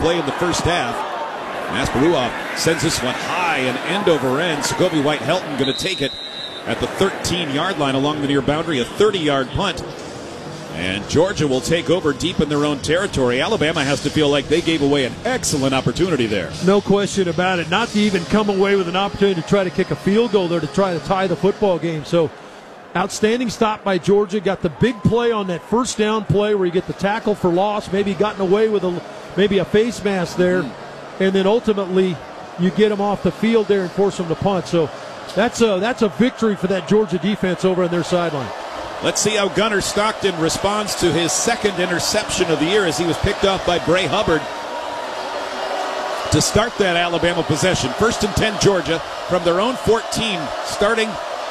play in the first half. Asparuov sends this one high and end over end. Jacoby White-Helton going to take it at the 13-yard line along the near boundary, a 30-yard punt. And Georgia will take over deep in their own territory. Alabama has to feel like they gave away an excellent opportunity there. No question about it. Not to even come away with an opportunity to try to kick a field goal there to try to tie the football game. So outstanding stop by Georgia. Got the big play on that first down play where you get the tackle for loss. Maybe gotten away with maybe a face mask there. And then ultimately you get them off the field there and force them to punt. So that's a victory for that Georgia defense over on their sideline. Let's see how Gunnar Stockton responds to his second interception of the year as he was picked off by Bray Hubbard to start that Alabama possession. 1st and 10 Georgia from their own 14, starting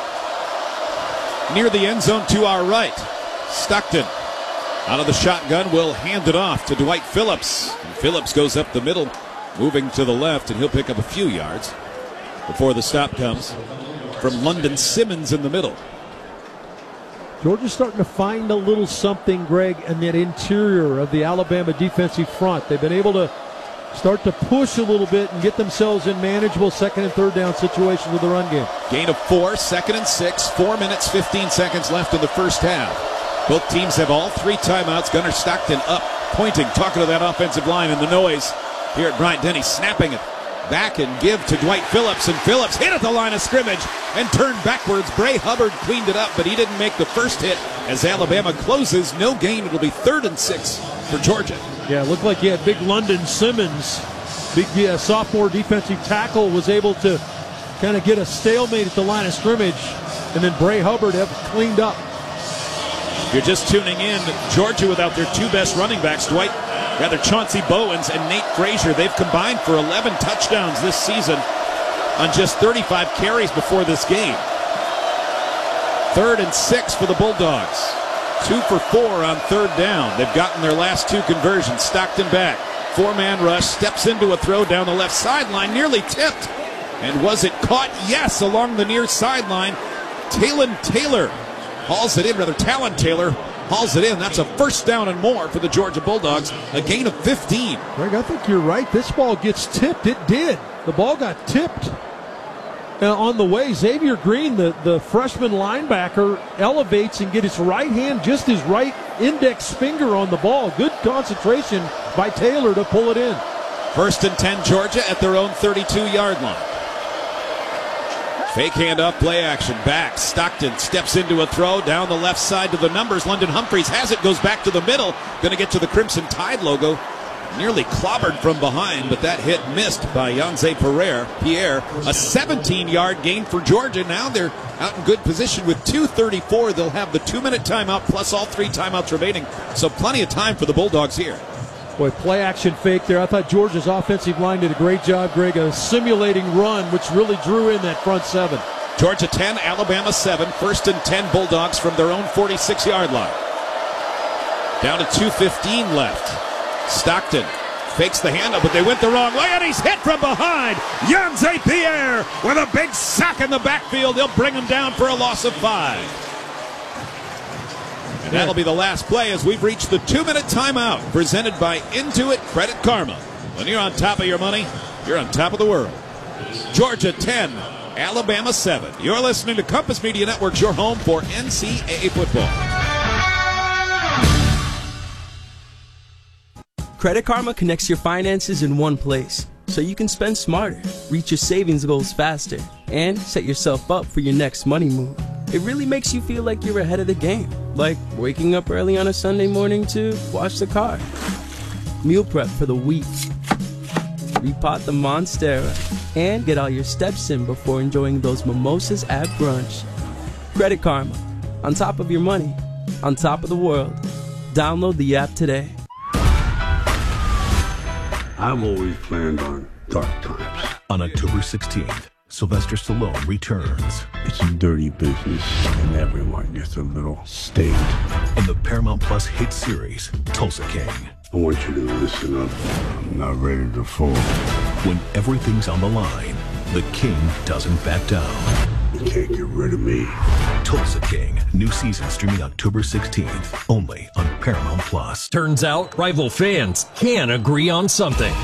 near the end zone to our right. Stockton out of the shotgun will hand it off to Dwight Phillips. And Phillips goes up the middle, moving to the left, and he'll pick up a few yards before the stop comes from London Simmons in the middle. Georgia's starting to find a little something, Greg, in that interior of the Alabama defensive front. They've been able to start to push a little bit and get themselves in manageable 2nd and 3rd down situations with the run game. Gain of 4, 2nd and 6, 4 minutes, 15 seconds left in the first half. Both teams have all 3 timeouts. Gunnar Stockton up, pointing, talking to that offensive line, and the noise here at Bryant-Denny, snapping it back and give to Dwight Phillips, and Phillips hit at the line of scrimmage and turned backwards. Bray Hubbard cleaned it up, but he didn't make the first hit as Alabama closes. No gain. It'll be 3rd and 6 for Georgia. Yeah, it looked like you had big London Simmons, big sophomore defensive tackle, was able to kind of get a stalemate at the line of scrimmage, and then Bray Hubbard have cleaned up. If you're just tuning in, Georgia without their 2 best running backs, Chauncey Bowens and Nate Frazier. They've combined for 11 touchdowns this season on just 35 carries before this game. 3rd and 6 for the Bulldogs. 2 for 4 on 3rd down. They've gotten their last 2 conversions. Stockton back. 4-man rush. Steps into a throw down the left sideline. Nearly tipped. And was it caught? Yes, along the near sideline. Talon Taylor hauls it in. Talon Taylor hauls it in. That's a 1st down and more for the Georgia Bulldogs. A gain of 15. Greg, I think you're right. This ball gets tipped. It did. The ball got tipped on the way. Xavier Green, the freshman linebacker, elevates and gets his right hand, just his right index finger on the ball. Good concentration by Taylor to pull it in. 1st and 10 Georgia at their own 32-yard line. Fake handoff, play action, back. Stockton steps into a throw down the left side to the numbers. London Humphreys has it, goes back to the middle. Going to get to the Crimson Tide logo. Nearly clobbered from behind, but that hit missed by Yanze Pierre. A 17-yard gain for Georgia. Now they're out in good position with 2:34. They'll have the 2-minute timeout plus all 3 timeouts remaining. So plenty of time for the Bulldogs here. Boy, play action fake there. I thought Georgia's offensive line did a great job, Greg, a simulating run, which really drew in that front 7. Georgia 10, Alabama 7. 1st and 10 Bulldogs from their own 46-yard line. Down to 2:15 left. Stockton fakes the handoff, but they went the wrong way, and he's hit from behind. Yanze Pierre with a big sack in the backfield. They'll bring him down for a loss of 5. And that'll be the last play as we've reached the 2-minute timeout presented by Intuit Credit Karma. When you're on top of your money, you're on top of the world. Georgia 10, Alabama 7. You're listening to Compass Media Network, your home for NCAA football. Credit Karma connects your finances in one place so you can spend smarter, reach your savings goals faster, and set yourself up for your next money move. It really makes you feel like you're ahead of the game, like waking up early on a Sunday morning to wash the car, meal prep for the week, repot the Monstera, and get all your steps in before enjoying those mimosas at brunch. Credit Karma, on top of your money, on top of the world. Download the app today. I've always planned on dark times. On October 16th, Sylvester Stallone returns. It's a dirty business, and everyone gets a little stake. In the Paramount Plus hit series, Tulsa King. I want you to listen up. I'm not ready to fall. When everything's on the line, the King doesn't back down. You can't get rid of me. Tulsa King, new season streaming October 16th, only on Paramount Plus. Turns out, rival fans can agree on something.